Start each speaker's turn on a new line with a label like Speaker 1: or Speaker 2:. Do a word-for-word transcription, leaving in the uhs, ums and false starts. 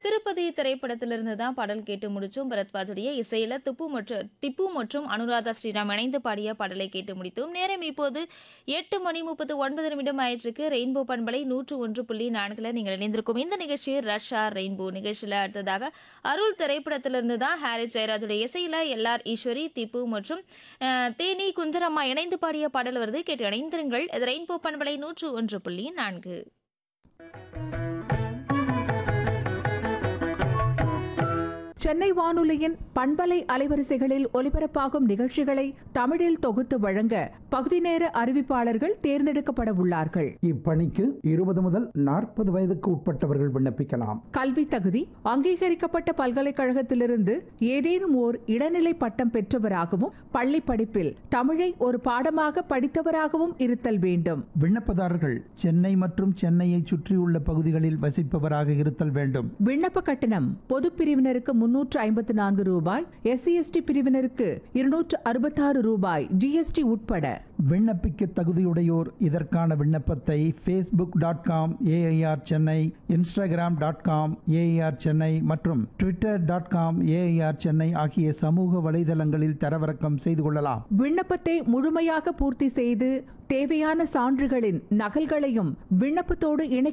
Speaker 1: திருப்பதி திரைப்படத்திலிருந்து தான் பாடல் கேட்டு முடிச்சோம். பரத்வாஜுடைய இசையில திப்பு மற்றும் திப்பு மற்றும் அனுராதா ஸ்ரீராம் இணைந்து பாடிய பாடலை கேட்டு முடித்தோம். நேரம் இப்போது எட்டு மணி முப்பத்து ஒன்பது நிமிடம் ஆயிற்றுக்கு. ரெயின்போ பண்பலை நூற்று ஒன்று புள்ளி நான்குல நீங்கள் இணைந்திருக்கும் இந்த நிகழ்ச்சி ரஷ்யா ரெயின்போ நிகழ்ச்சியில் அடுத்ததாக அருள் திரைப்படத்திலிருந்து தான் ஹாரிஸ் ஜெயராஜுடைய இசையில எல்ஆர் ஈஸ்வரி, திப்பு மற்றும் அஹ், தேனி குஞ்சரம்மா இணைந்து பாடிய பாடல் வருது. கேட்டு இணைந்திருங்கள். இது ரெயின்போ பண்பலை நூற்று ஒன்று புள்ளி நான்கு.
Speaker 2: சென்னை வானொலியின் பண்பலை அலைவரிசைகளில் ஒலிபரப்பாகும் நிகழ்ச்சிகளை தமிழில் தொகுத்து வழங்க பகுதி நேர அறிவிப்பாளர்கள் தேர்ந்தெடுக்கப்பட உள்ளார்கள்.
Speaker 3: இப்பணிக்கு இருபது முதல் நாற்பது வயதுக்கு உட்பட்டவர்கள் விண்ணப்பிக்கலாம்.
Speaker 2: கல்வி தகுதி அங்கீகரிக்கப்பட்ட பல்கலைக்கழகத்திலிருந்து ஏதேனும் ஓர் இடைநிலை பட்டம் பெற்றவராகவும் பள்ளி படிப்பில் தமிழை ஒரு பாடமாக படித்தவராகவும் இருத்தல் வேண்டும்.
Speaker 3: விண்ணப்பதாரர்கள் சென்னை மற்றும் சென்னையை சுற்றியுள்ள பகுதிகளில் வசிப்பவராக இருத்தல் வேண்டும்.
Speaker 2: விண்ணப்ப கட்டணம் பொது பிரிவினருக்கு முன்னூற்று ஐம்பத்து நான்கு ரூபாய், எஸ்சி எஸ்டி பிரிவினருக்கு இருநூற்று அறுபத்தாறு ரூபாய் ஜிஎஸ்டி உட்பட.
Speaker 3: விண்ணப்பிக்க தகுதியுடையோர் இதற்கான விண்ணப்பத்தை Facebook dot com AIR Chennai, Instagram dot com AIR Chennai மற்றும் Twitter dot com AIR Chennai ஆகிய சமூக வலைதளங்களில் தரவிறக்கம் செய்து கொள்ளலாம்.
Speaker 2: விண்ணப்பத்தை முழுமையாக பூர்த்தி செய்து தேவையான சான்றுகளின் நகல்களையும் விண்ணப்பத்தோடு இணைக்க